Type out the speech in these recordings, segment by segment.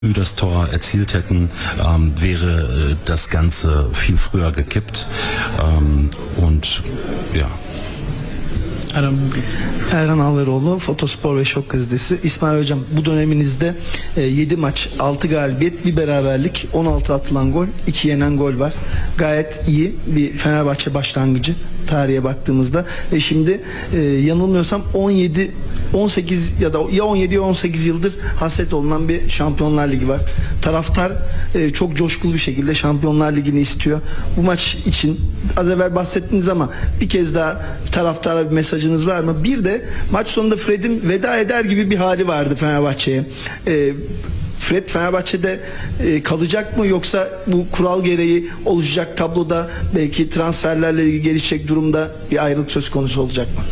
das Tor erzielt hätten, wäre das Ganze viel früher gekippt. Und ja. Erhan Alveroğlu, Fotospor ve Şok Gazetesi. İsmail Hocam, bu döneminizde 7 maç, 6 galibiyet, bir beraberlik, 16 atılan gol, 2 yenen gol var. Gayet iyi bir Fenerbahçe başlangıcı tarihe baktığımızda. Şimdi yanılmıyorsam 18 ya 17 ya 18 yıldır hasret olunan bir Şampiyonlar Ligi var. Taraftar çok coşkulu bir şekilde Şampiyonlar Ligi'ni istiyor. Bu maç için az evvel bahsettiniz ama bir kez daha taraftara bir mesajınız var mı? Bir de maç sonunda Fred'in veda eder gibi bir hali vardı Fenerbahçe'ye. Fred Fenerbahçe'de kalacak mı, yoksa bu kural gereği oluşacak tabloda belki transferlerle ilgili gelişecek durumda bir ayrılık söz konusu olacak mı?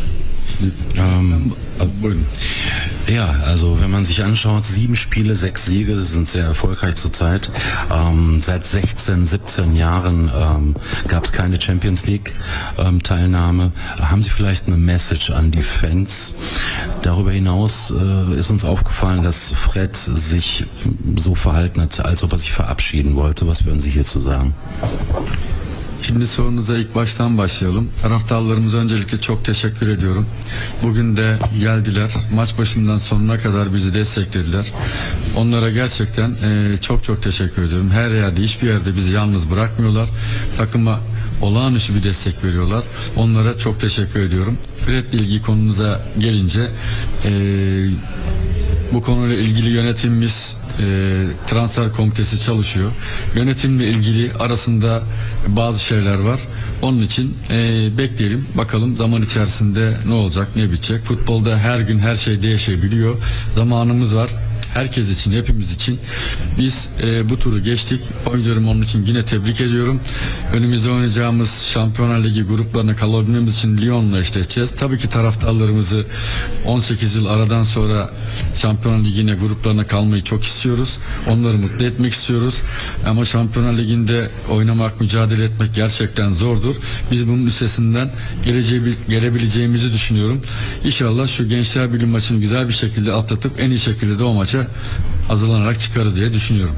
Ja, also wenn man sich anschaut, 7 Spiele, 6 Siege, sind sehr erfolgreich zurzeit. Seit 16, 17 Jahren gab es keine Champions League Teilnahme. Haben Sie vielleicht eine Message an die Fans? Darüber hinaus ist uns aufgefallen, dass Fred sich so verhalten hat, als ob er sich verabschieden wollte. Was würden Sie hierzu sagen? Şimdi sorunuza ilk baştan başlayalım. Taraftarlarımıza öncelikle çok teşekkür ediyorum. Bugün de geldiler. Maç başından sonuna kadar bizi desteklediler. Onlara gerçekten çok teşekkür ediyorum. Her yerde, hiçbir yerde bizi yalnız bırakmıyorlar. Takıma olağanüstü bir destek veriyorlar. Onlara çok teşekkür ediyorum. Fred'le ilgili konunuza gelince bu konuyla ilgili yönetimimiz, transfer komitesi çalışıyor. Yönetimle ilgili arasında bazı şeyler var. Onun için bekleyelim. Bakalım zaman içerisinde ne olacak, ne bitecek. Futbolda her gün her şey değişebiliyor. Zamanımız var. Herkes için, hepimiz için. Biz bu turu geçtik. Oyuncularımı onun için yine tebrik ediyorum. Önümüzde oynayacağımız Şampiyonlar Ligi gruplarına kalabilmemiz için Lyon'la eşleşeceğiz. Tabii ki taraftarlarımızı 18 yıl aradan sonra Şampiyonlar Ligi'ne, gruplarına kalmayı çok istiyoruz. Onları mutlu etmek istiyoruz. Ama Şampiyonlar Ligi'nde oynamak, mücadele etmek gerçekten zordur. Biz bunun üstesinden gelebileceğimizi düşünüyorum. İnşallah şu Gençler Birliği maçını güzel bir şekilde atlatıp en iyi şekilde de o maça hazırlanarak çıkarız diye düşünüyorum.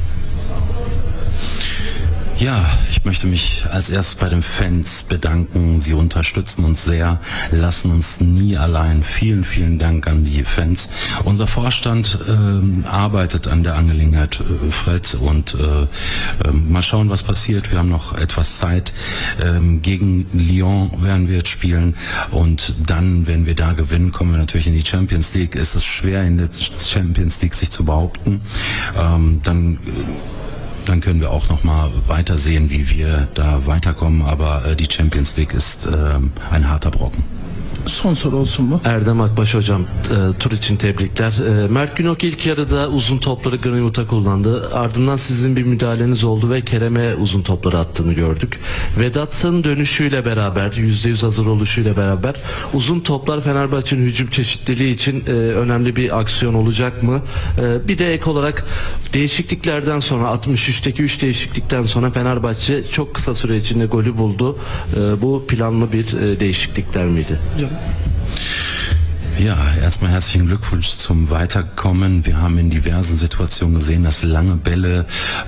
Ja, ich möchte mich als erstes bei den Fans bedanken. Sie unterstützen uns sehr, lassen uns nie allein. Vielen, vielen Dank an die Fans. Unser Vorstand arbeitet an der Angelegenheit Fred und mal schauen, was passiert. Wir haben noch etwas Zeit. Gegen Lyon werden wir jetzt spielen und dann, wenn wir da gewinnen, kommen wir natürlich in die Champions League. Es ist schwer, in der Champions League sich zu behaupten. Dann können wir auch noch mal weiter sehen, wie wir da weiterkommen. Aber die Champions League ist ein harter Brocken. Son soru olsun mu? Erdem Akbaş hocam, tur için tebrikler. Mert Günok ilk yarıda uzun topları Greenwood'a kullandı. Ardından sizin bir müdahaleniz oldu ve Kerem'e uzun topları attığını gördük. Vedat'ın dönüşüyle beraber, %100 hazır oluşuyla beraber uzun toplar Fenerbahçe'nin hücum çeşitliliği için önemli bir aksiyon olacak mı? Bir de ek olarak değişikliklerden sonra 63'teki 3 değişiklikten sonra Fenerbahçe çok kısa süre içinde golü buldu. Bu planlı bir değişiklikler miydi? Ja, erstmal herzlichen Glückwunsch zum Weiterkommen. Wir haben in diversen Situationen gesehen, dass lange Bälle,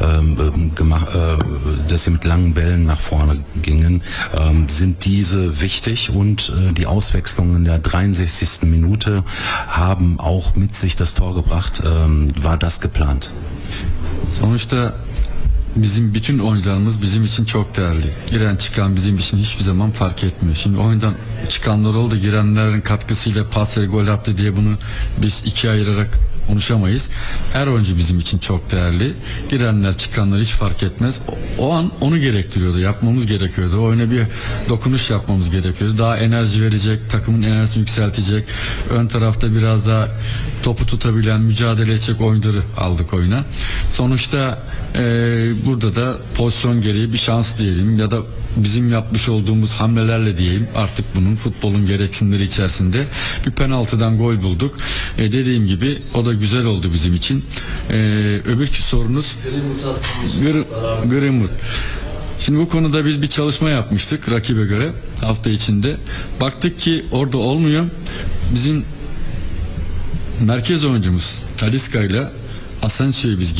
dass sie mit langen Bällen nach vorne gingen. Sind diese wichtig und die Auswechslungen in der 63. Minute haben auch mit sich das Tor gebracht. War das geplant? Sonuçta bizim bütün oyuncularımız bizim için çok değerli. Giren çıkan bizim için hiçbir zaman fark etmiyor. Şimdi oyundan çıkanlar oldu, girenlerin katkısıyla pas ve gol attı diye bunu biz ikiye ayırarak konuşamayız. Her oyuncu bizim için çok değerli. Girenler çıkanlar hiç fark etmez. O an onu gerektiriyordu. Yapmamız gerekiyordu. Oyuna bir dokunuş yapmamız gerekiyordu. Daha enerji verecek, takımın enerjisini yükseltecek. Ön tarafta biraz daha topu tutabilen, mücadele edecek oyuncuları aldık oyuna. Sonuçta burada da pozisyon gereği bir şans diyelim ya da bizim yapmış olduğumuz hamlelerle diyeyim, artık bunun futbolun gereksinimleri içerisinde bir penaltıdan gol bulduk. Dediğim gibi o da güzel oldu bizim için. Öbürkü sorunuz Greenwood. Şimdi bu konuda biz bir çalışma yapmıştık rakibe göre hafta içinde. Baktık ki orada olmuyor. Bizim merkez oyuncumuz Talisca ile Asensio'yu biz